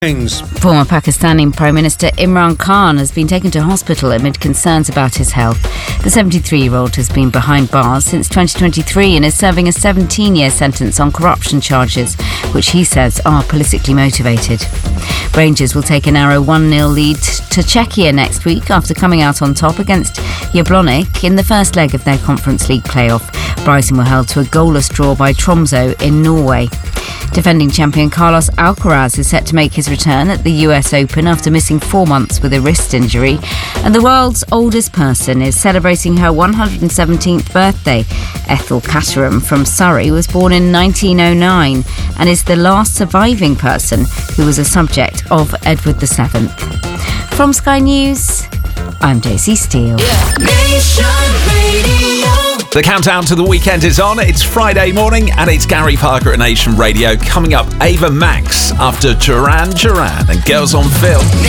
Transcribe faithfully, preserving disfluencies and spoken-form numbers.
Former Pakistani Prime Minister Imran Khan has been taken to hospital amid concerns about his health. The seventy-three-year-old has been behind bars since twenty twenty-three and is serving a seventeen-year sentence on corruption charges, which he says are politically motivated. Rangers will take a narrow one nil lead to Czechia next week after coming out on top against Jablonec in the first leg of their Conference League playoff. Brighton were held to a goalless draw by Tromsø in Norway. Defending champion Carlos Alcaraz is set to make his return at the U S Open after missing four months with a wrist injury. And the world's oldest person is celebrating her one hundred seventeenth birthday. Ethel Caterham from Surrey was born in nineteen oh nine and is the last surviving person who was a subject of Edward the seventh. From Sky News, I'm Daisy Steele. Yeah. Nation Radio. The countdown to the weekend is on. It's Friday morning and it's Gary Parker at Nation Radio. Coming up, Ava Max after Duran Duran and Girls on Film.